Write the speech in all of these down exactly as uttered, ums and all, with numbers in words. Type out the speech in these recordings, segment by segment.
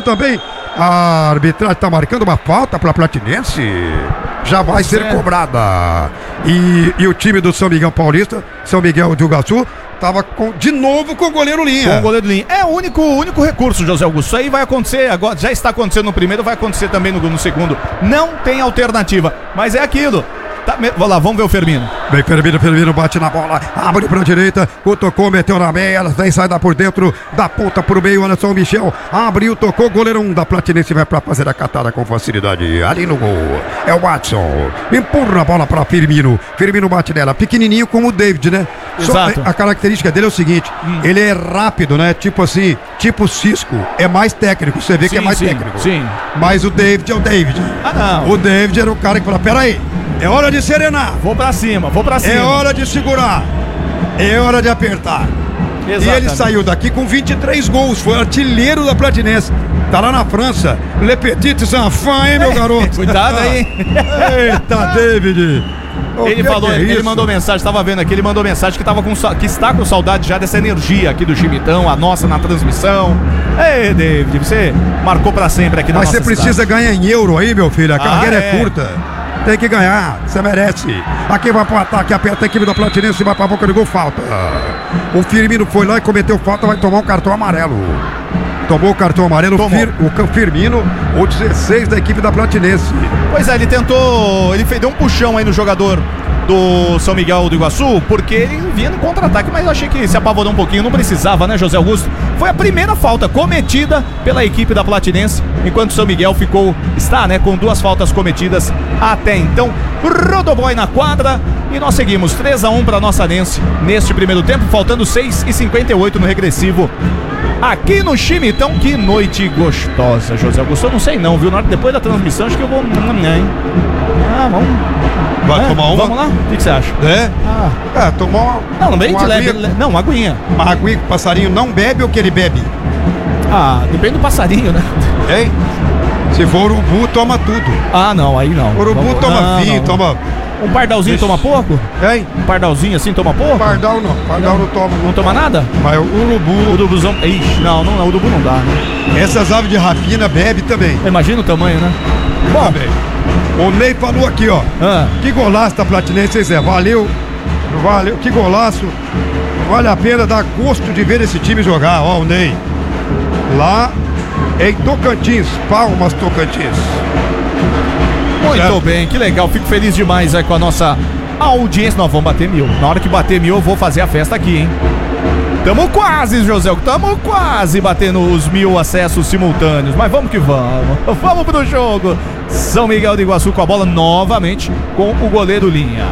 também. A arbitragem está marcando uma falta para a Platinense. Já vai ser é. cobrada. E, e o time do São Miguel Paulista, São Miguel do Iguaçu, tava com, de novo com o goleiro Linha. Com o goleiro Linha. É o único, único recurso, José Augusto. Isso aí vai acontecer agora. Já está acontecendo no primeiro, vai acontecer também no, no segundo. Não tem alternativa. Mas é aquilo. Tá, me, vamos lá, vamos ver o Firmino. Vem Firmino, Firmino bate na bola, abre pra direita, o tocou, meteu na meia, vem, sai da por dentro, da ponta pro meio, olha só o Michel, abriu, tocou, goleiro um da Platinense vai pra fazer a catada com facilidade, ali no gol, é o Watson, empurra a bola pra Firmino, Firmino bate nela, pequenininho como o David, né? Exato. Só, a característica dele é o seguinte, hum. ele é rápido, né? Tipo assim, tipo Cisco, é mais técnico, você vê sim, que é mais sim, técnico. Sim. Mas o David é o David. Ah, não. O David era o cara que fala, peraí, é hora de serenar. Vou pra cima, vou pra cima. É hora de segurar. É hora de apertar. Exatamente. E ele saiu daqui com vinte e três gols. Foi artilheiro da Platinense. Tá lá na França. Le Petit Enfant, hein, meu garoto? Cuidado aí. Eita, David. O ele falou, é ele mandou mensagem, estava vendo aqui, ele mandou mensagem que, tava com, que está com saudade já dessa energia aqui do Chimitão, a nossa na transmissão. Ei, David, você marcou pra sempre aqui na Mas nossa você precisa cidade. ganhar em euro aí, meu filho. A ah, carreira é. é curta. Tem que ganhar, você merece. Aqui vai pro ataque, aperta a equipe da Platinense e vai pra boca do gol, falta. O Firmino foi lá e cometeu falta, vai tomar um cartão amarelo. Tomou o cartão amarelo, Fir, o Firmino, o dezesseis da equipe da Platinense. Pois é, ele tentou, ele fez, deu um puxão aí no jogador do São Miguel do Iguaçu, porque ele vinha no contra-ataque, mas eu achei que se apavorou um pouquinho, não precisava, né, José Augusto? Foi a primeira falta cometida pela equipe da Platinense, enquanto o São Miguel ficou, está, né, com duas faltas cometidas até então. Rodoboy na quadra e nós seguimos três a um para nossa Nense neste primeiro tempo, faltando seis e cinquenta e oito no regressivo. Aqui no Chimitão, que noite gostosa, José Augusto. Eu não sei não, viu? Depois da transmissão, acho que eu vou... Ah, vamos... Vai é, tomar uma? Vamos lá? O que, que você acha? É? Ah, é tomar uma... Não, não bem uma de leve, le... Não, uma aguinha. Uma aguinha que o passarinho não bebe ou que ele bebe? Ah, depende do passarinho, né? Hein? Se for urubu, toma tudo. Ah, não, aí não. Urubu vamos... toma não, vinho, não. toma... Um pardalzinho Ixi. toma pouco? Hein? Um pardalzinho assim toma pouco? Pardal não, pardal não, não toma. Não, não toma nada? Mas o urubu... O urubuzão... Ixi, não, não, o urubu não dá, né? Essas aves de rapina bebe também. Imagina o tamanho, né? Bom, também. O Ney falou aqui, ó. Ah. Que golaço da Platinense, Zé. Valeu. Valeu, que golaço. Vale a pena, dá gosto de ver esse time jogar, ó, o Ney. Lá em Tocantins, Palmas, Tocantins. Muito certo? bem, que legal. Fico feliz demais aí com a nossa audiência. Nós vamos bater mil. Na hora que bater mil, eu vou fazer a festa aqui, hein? Tamo quase, José. Tamo quase batendo os mil acessos simultâneos. Mas vamos que vamos. Vamos pro jogo. São Miguel do Iguaçu com a bola novamente com o goleiro Linha.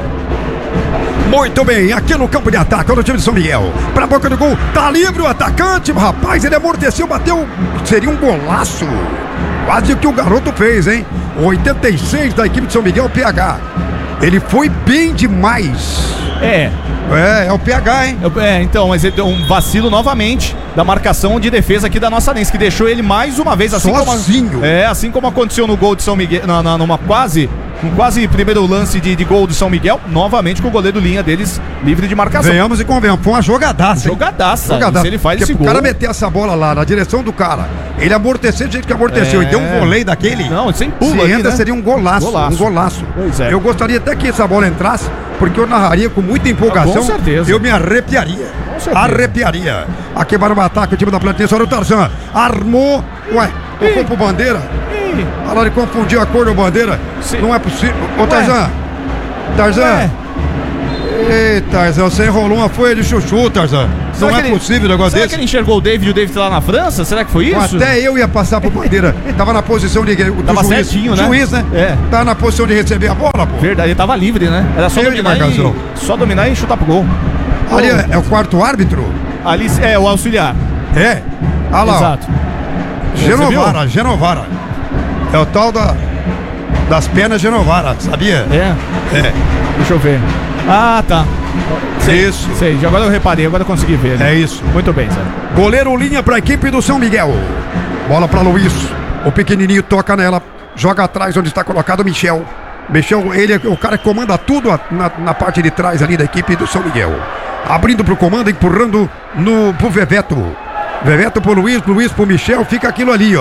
Muito bem, aqui no campo de ataque, olha o time de São Miguel. Pra boca do gol, tá livre o atacante. Rapaz, ele amorteceu, bateu. Seria um golaço. Quase o que o garoto fez, hein? oitenta e seis da equipe de São Miguel, P H. Ele foi bem demais. É. É, é o P H, hein? É, então, mas ele deu um vacilo novamente da marcação de defesa aqui da nossa Nense, que deixou ele mais uma vez assim sozinho. Como, é, assim como aconteceu no gol de São Miguel, na, na, numa quase, um quase primeiro lance de, de gol do São Miguel, novamente com o goleiro Linha deles livre de marcação. Venhamos e convenhamos, foi uma jogadaça. Jogadaça. jogadaça. Se ele faz Porque esse o gol. cara meter essa bola lá na direção do cara, ele amorteceu do jeito que amorteceu É. e deu um voleio daquele. Não, sem pulo se ali, entra, né? seria um golaço, Golaço. um golaço. Pois é. Eu gostaria até que essa bola entrasse, porque eu narraria com muita empolgação. Com certeza. Eu me arrepiaria. Com certeza. Arrepiaria. Aqui para o ataque, o time da Platinense, olha o Tarzan. Armou. Ué, tocou pro bandeira. Ih. A hora de confundir a cor da bandeira. Sim. Não é possível. Ô, Ué. Tarzan. Tarzan. Ué. Ei, Tarzan, você enrolou uma folha de chuchu, Tarzan. Será Não é que ele- possível um negócio Será desse. que ele enxergou o David e o David tá lá na França? Será que foi isso? Até eu ia passar por bandeira. Tava na posição de do Tava juiz. certinho, né? Juiz, né? É. Tava na posição de receber a bola, pô. Verdade, ele tava livre, né? Era só Meio de dominar, marcação. e, só dominar e chutar pro gol. Ali é, é o quarto árbitro? Ali é o auxiliar. É. Olha lá. ó. Exato. Genovara, Genovara. É o tal da, das penas Genovara, sabia? É? É. Deixa eu ver. Ah, tá. Sei, Isso. Sei, já agora eu reparei, agora eu consegui ver. Né? É isso. Muito bem, Zé. Goleiro Linha pra equipe do São Miguel. Bola pra Luiz. O pequenininho toca nela. Joga atrás onde está colocado o Michel. Michel, ele é o cara que comanda tudo na, na parte de trás ali da equipe do São Miguel. Abrindo pro comando, empurrando no, pro Veveto. Veveto pro Luiz, Luiz pro Michel. Fica aquilo ali, ó.